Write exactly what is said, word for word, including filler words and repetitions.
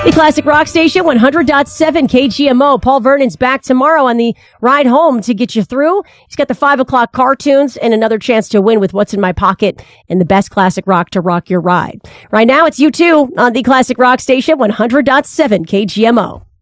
The Classic Rock Station, one hundred point seven K G M O. Paul Vernon's back tomorrow on the ride home to get you through. He's got the five o'clock cartoons and another chance to win with What's in My Pocket and the best classic rock to rock your ride. Right now, it's U two on the Classic Rock Station, one hundred point seven K G M O.